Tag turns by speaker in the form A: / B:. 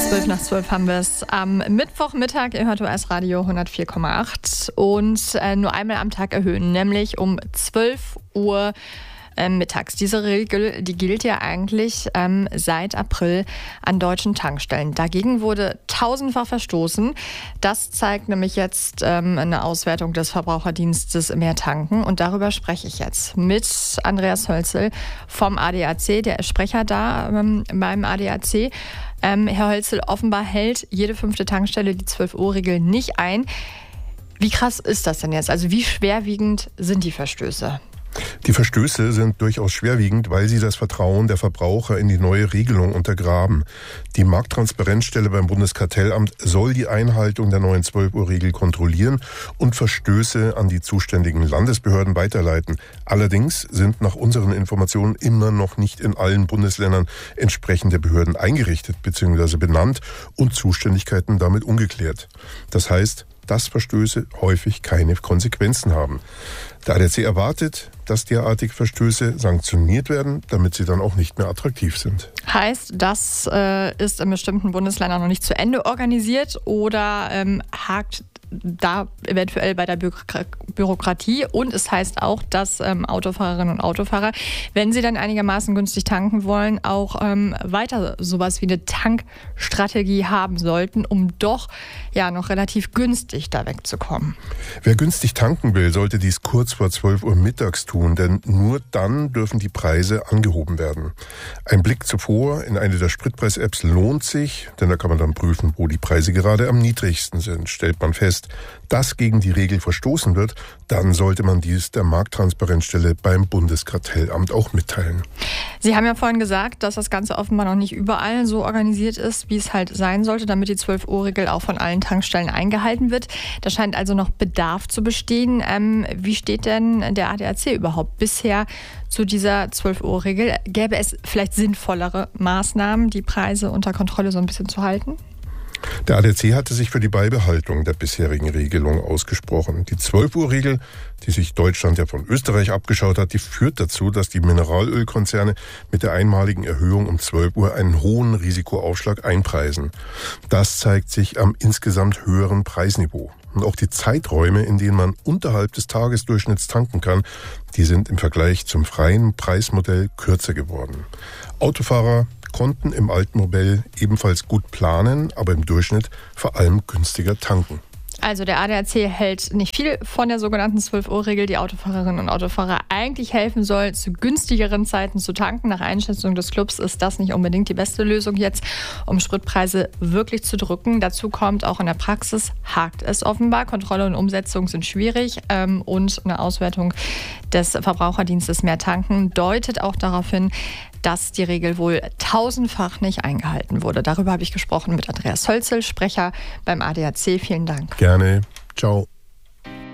A: 11:12 haben wir es am Mittwochmittag. Ihr hört US Radio 104,8 und nur einmal am Tag erhöhen, nämlich um 12 Uhr mittags. Diese Regel, die gilt ja eigentlich seit April an deutschen Tankstellen. Dagegen wurde tausendfach verstoßen. Das zeigt nämlich jetzt eine Auswertung des Verbraucherdienstes Mehr Tanken. Und darüber spreche ich jetzt mit Andreas Hölzel vom ADAC. Der ist Sprecher da beim ADAC. Herr Hölzel, offenbar hält jede 5. Tankstelle die 12-Uhr-Regel nicht ein. Wie krass ist das denn jetzt? Also wie schwerwiegend sind die Verstöße?
B: Die Verstöße sind durchaus schwerwiegend, weil sie das Vertrauen der Verbraucher in die neue Regelung untergraben. Die Markttransparenzstelle beim Bundeskartellamt soll die Einhaltung der neuen 12-Uhr-Regel kontrollieren und Verstöße an die zuständigen Landesbehörden weiterleiten. Allerdings sind nach unseren Informationen immer noch nicht in allen Bundesländern entsprechende Behörden eingerichtet bzw. benannt und Zuständigkeiten damit ungeklärt. Das heißt, dass Verstöße häufig keine Konsequenzen haben. Der ADAC erwartet, dass derartige Verstöße sanktioniert werden, damit sie dann auch nicht mehr attraktiv sind.
A: Heißt, das ist in bestimmten Bundesländern noch nicht zu Ende organisiert oder hakt da eventuell bei der Bürokratie, und es heißt auch, dass Autofahrerinnen und Autofahrer, wenn sie dann einigermaßen günstig tanken wollen, auch weiter sowas wie eine Tankstrategie haben sollten, um doch ja noch relativ günstig da wegzukommen.
B: Wer günstig tanken will, sollte dies kurz vor 12 Uhr mittags tun, denn nur dann dürfen die Preise angehoben werden. Ein Blick zuvor in eine der Spritpreis-Apps lohnt sich, denn da kann man dann prüfen, wo die Preise gerade am niedrigsten sind. Stellt man fest, dass gegen die Regel verstoßen wird, dann sollte man dies der Markttransparenzstelle beim Bundeskartellamt auch mitteilen.
A: Sie haben ja vorhin gesagt, dass das Ganze offenbar noch nicht überall so organisiert ist, wie es halt sein sollte, damit die 12-Uhr-Regel auch von allen Tankstellen eingehalten wird. Da scheint also noch Bedarf zu bestehen. Wie steht denn der ADAC überhaupt bisher zu dieser 12-Uhr-Regel? Gäbe es vielleicht sinnvollere Maßnahmen, die Preise unter Kontrolle so ein bisschen zu halten?
B: Der ADAC hatte sich für die Beibehaltung der bisherigen Regelung ausgesprochen. Die 12-Uhr-Regel, die sich Deutschland ja von Österreich abgeschaut hat, die führt dazu, dass die Mineralölkonzerne mit der einmaligen Erhöhung um 12 Uhr einen hohen Risikoaufschlag einpreisen. Das zeigt sich am insgesamt höheren Preisniveau. Und auch die Zeiträume, in denen man unterhalb des Tagesdurchschnitts tanken kann, die sind im Vergleich zum freien Preismodell kürzer geworden. Autofahrer konnten im alten Modell ebenfalls gut planen, aber im Durchschnitt vor allem günstiger tanken.
A: Also der ADAC hält nicht viel von der sogenannten 12-Uhr-Regel, die Autofahrerinnen und Autofahrer eigentlich helfen soll, zu günstigeren Zeiten zu tanken. Nach Einschätzung des Clubs ist das nicht unbedingt die beste Lösung jetzt, um Spritpreise wirklich zu drücken. Dazu kommt, auch in der Praxis hakt es offenbar. Kontrolle und Umsetzung sind schwierig und eine Auswertung des Verbraucherdienstes Mehr Tanken deutet auch darauf hin, dass die Regel wohl tausendfach nicht eingehalten wurde. Darüber habe ich gesprochen mit Andreas Hölzel, Sprecher beim ADAC. Vielen Dank.
B: Gerne. Ciao.